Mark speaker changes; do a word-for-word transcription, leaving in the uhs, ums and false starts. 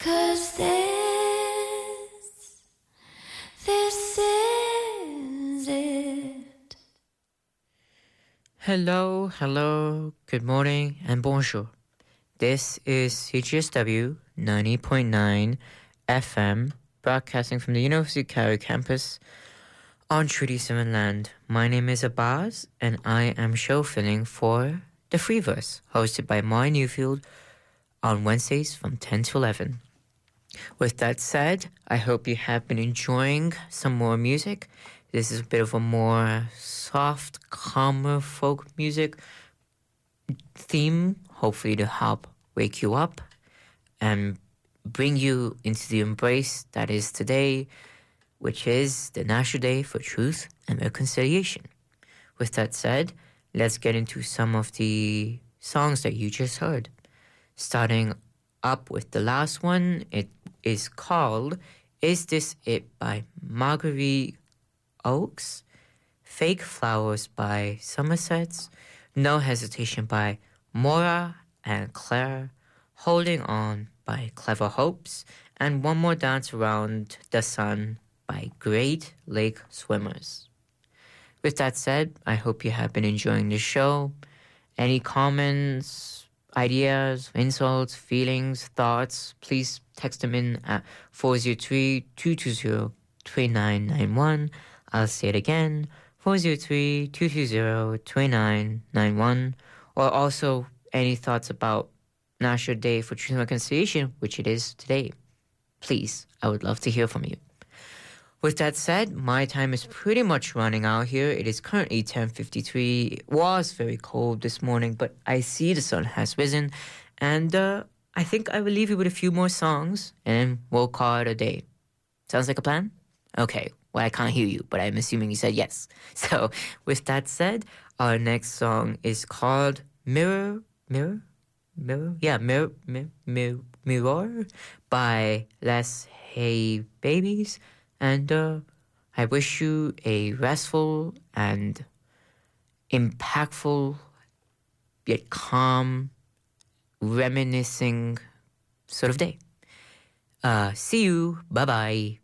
Speaker 1: 'Cause this, this is it.
Speaker 2: Hello, hello, good morning, and bonjour. This is C G S W ninety point nine F M, broadcasting from the University of Cairo campus on Treaty seven land. My name is Abaz, and I am show filling for The Freeverse, hosted by Mari Newfield on Wednesdays from ten to eleven. With that said, I hope you have been enjoying some more music. This is a bit of a more soft, calmer folk music theme, hopefully to help wake you up and bring you into the embrace that is today, which is the National Day for Truth and Reconciliation. With that said, let's get into some of the songs that you just heard. Starting up with the last one, it is called Is This It by Marguerite Oaks, Fake Flowers by Somersets, No Hesitation by Maura and Claire, Holding On by Clever Hopes, and One More Dance Around the Sun by Great Lake Swimmers. With that said, I hope you have been enjoying the show. Any comments, ideas, insults, feelings, thoughts, please text them in at four zero three, two two zero, two nine nine one. I'll say it again, four zero three, two two zero, two nine nine one. Or also any thoughts about National Day for Truth and Reconciliation, which it is today. Please, I would love to hear from you. With that said, my time is pretty much running out here. It is currently ten fifty-three. It was very cold this morning, but I see the sun has risen. And uh, I think I will leave you with a few more songs, and we'll call it a day. Sounds like a plan? Okay, well, I can't hear you, but I'm assuming you said yes. So, with that said, our next song is called Mirror, Mirror, Mirror? Yeah, Mirror, Mirror, Mirror, Mirror by Les Hey Babies. And uh, I wish you a restful and impactful, yet calm, reminiscing sort of day. Uh, see you. Bye-bye.